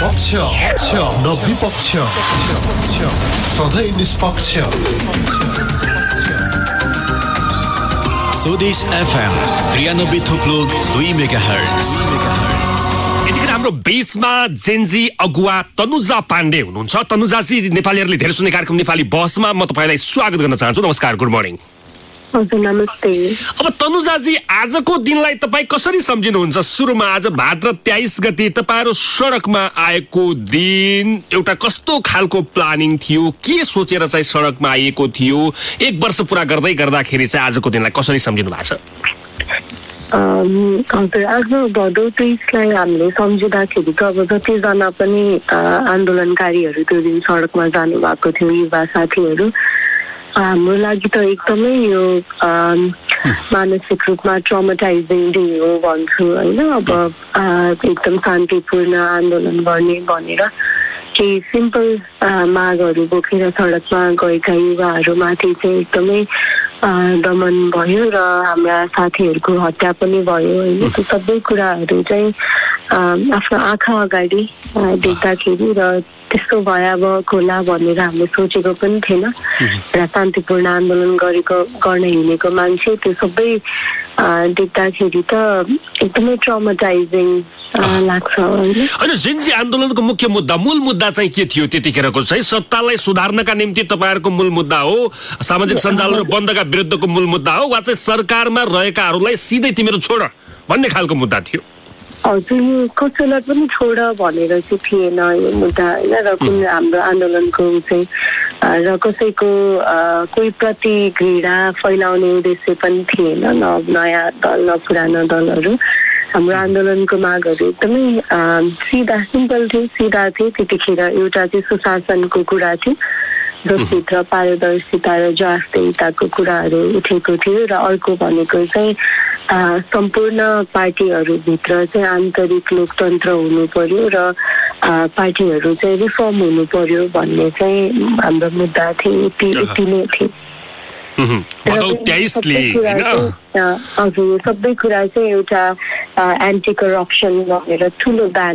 पक्ष नविपक्ष सधैँ निष्पक्ष स्वदेश FM 93.2 मेगाहर्ट्ज। यतिखेर हाम्रो बीचमा जेन्जी अगुवा तनुजा पाण्डे हुनुहुन्छ। तनुजाजी, नेपालीहरूले धेरै सुन्ने कार्यक्रम नेपाली बसमा म तपाईँलाई स्वागत गर्न चाहन्छु। नमस्कार, गुड मर्निङ। हजुर नमस्ते। अब तनुजाजी, आजको दिनलाई तपाईँ कसरी सम्झिनुहुन्छ? सुरुमा आज भाद्र 23 गते तपाईँहरू सडकमा आएको दिन एउटा कस्तो खालको प्लानिङ थियो? के सोचेर चाहिँ सडकमा आइएको थियो? एक वर्ष पुरा गर्दाखेरि चाहिँ आजको दिनलाई कसरी सम्झिनु भएको छ? हजुर, आज भदौ 23लाई हामीले सम्झिँदाखेरि त अब जतिजना पनि आन्दोलनकारीहरू त्यो दिन सडकमा जानु भएको थियो, युवा साथीहरू, हाम्रो लागि त एकदमै यो मानसिक रूपमा ट्रमाटाइजिङ डे हो भन्छु होइन। अब एकदम शान्तिपूर्ण आन्दोलन गर्ने भनेर केही सिम्पल मागहरू बोकेर सडकमा गएका युवाहरूमाथि चाहिँ एकदमै दमन भयो र हाम्रा साथीहरूको हत्या पनि भयो होइन। त्यो सबै कुराहरू चाहिँ आफ्नो आँखा अगाडि देख्दाखेरि र त्यस्तो भयावह होला भनेर हामीले सोचेको पनि थिएन र शान्तिपूर्ण आन्दोलन गर्न हिँडेको मान्छे त्यो सबै देख्दाखेरि त एकदमै ट्रमाटाइजिङ लाग्छ होइन। जेन्जी आन्दोलनको मुख्य मुद्दा, मूल मुद्दा चाहिँ के थियो त्यतिखेरको? चाहिँ सत्तालाई सुधार्नका निम्ति तपाईँहरूको मूल मुद्दा हो, सामाजिक सञ्जालहरू बन्दका विरुद्धको मूल मुद्दा हो, वा चाहिँ सरकारमा रहेकाहरूलाई सिधै तिमीहरू छोड भन्ने खालको मुद्दा थियो? हजुर, यो कसैलाई पनि छोड भनेर चाहिँ थिएन यो मुद्दा होइन। र कुन हाम्रो आन्दोलनको चाहिँ र कसैको कोही प्रति घृणा फैलाउने उद्देश्य पनि थिएन, न नयाँ दल न पुरानो दलहरू। हाम्रो आन्दोलनको मागहरू एकदमै सिधा सिम्पल थियो, सिधा थियो। त्यतिखेर एउटा चाहिँ सुशासनको कुरा थियो जसभित्र पारदर्शिता र जवाफदेहिताको कुराहरू उठेको थियो, र अर्को भनेको चाहिँ सम्पूर्ण पार्टीहरूभित्र चाहिँ आन्तरिक लोकतन्त्र हुनु पर्यो र पार्टीहरू चाहिँ रिफर्म हुनु पर्यो भन्ने चाहिँ हाम्रो मुद्दा थियो। यति नै थियो। हजुर, सबै कुरा चाहिँ एउटा एन्टी करप्सन भनेर ठुलो